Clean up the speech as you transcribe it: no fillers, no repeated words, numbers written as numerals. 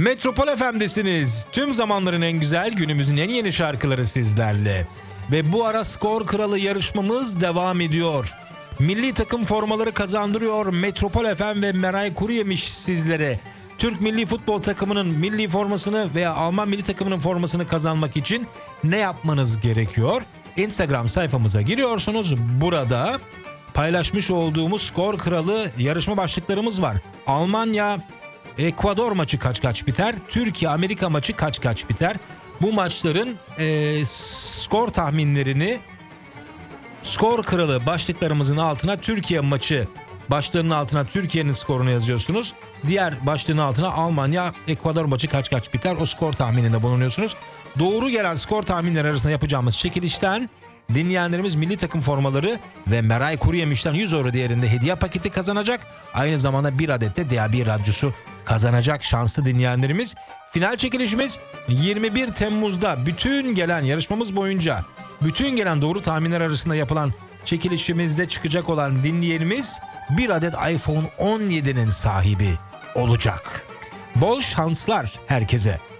Metropol FM'desiniz. Tüm zamanların en güzel, günümüzün en yeni şarkıları sizlerle. Ve bu ara skor kralı yarışmamız devam ediyor. Milli takım formaları kazandırıyor Metropol FM ve Meray Kuruyemiş sizlere. Türk milli futbol takımının milli formasını veya Alman milli takımının formasını kazanmak için ne yapmanız gerekiyor? Instagram sayfamıza giriyorsunuz. Burada paylaşmış olduğumuz skor kralı yarışma başlıklarımız var. Almanya Ekvador maçı kaç biter? Türkiye-Amerika maçı kaç biter? Bu maçların skor tahminlerini skor kralı başlıklarımızın altına Türkiye maçı başlığının altına Türkiye'nin skorunu yazıyorsunuz. Diğer başlığın altına Almanya Ekvador maçı kaç biter? O skor tahmininde bulunuyorsunuz. Doğru gelen skor tahminleri arasında yapacağımız çekilişten dinleyenlerimiz milli takım formaları ve Meray Kuruyemiş'ten 100 euro değerinde hediye paketi kazanacak. Aynı zamanda bir adet de DAB radyosu kazanacak şanslı dinleyenlerimiz. Final çekilişimiz 21 Temmuz'da bütün gelen yarışmamız boyunca bütün gelen doğru tahminler arasında yapılan çekilişimizde çıkacak olan dinleyenimiz bir adet iPhone 17'nin sahibi olacak. Bol şanslar herkese.